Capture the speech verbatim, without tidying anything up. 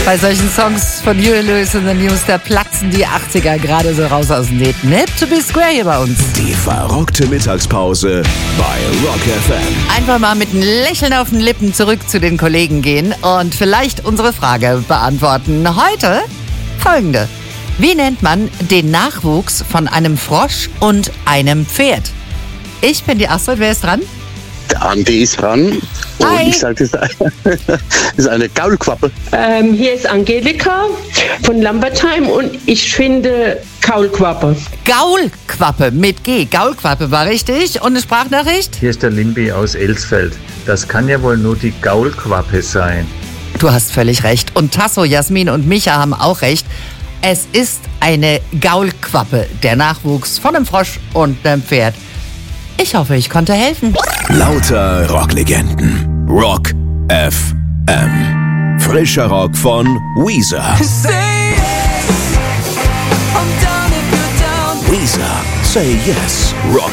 Bei solchen Songs von Huey Lewis and the News, da platzen die achtziger gerade so raus aus dem Nähten. Hip to be square hier bei uns. Die verrockte Mittagspause bei Rock F M. Einfach mal mit einem Lächeln auf den Lippen zurück zu den Kollegen gehen und vielleicht unsere Frage beantworten. Heute folgende. Wie nennt man den Nachwuchs von einem Frosch und einem Pferd? Ich bin die Astrid, wer ist dran? Der Andi ist dran. Und Hi. ich sage, das ist eine Gaulquappe. Ähm, hier ist Angelika von Lambertheim und ich finde Kaulquappe. Gaulquappe mit G. Gaulquappe war richtig. Und eine Sprachnachricht? Hier ist der Limbi aus Elsfeld. Das kann ja wohl nur die Gaulquappe sein. Du hast völlig recht. Und Tasso, Jasmin und Micha haben auch recht. Es ist eine Gaulquappe, der Nachwuchs von einem Frosch und einem Pferd. Ich hoffe, ich konnte helfen. Lauter Rocklegenden. Rock F M. Frischer Rock von Weezer. Weezer, Say Yes. Rock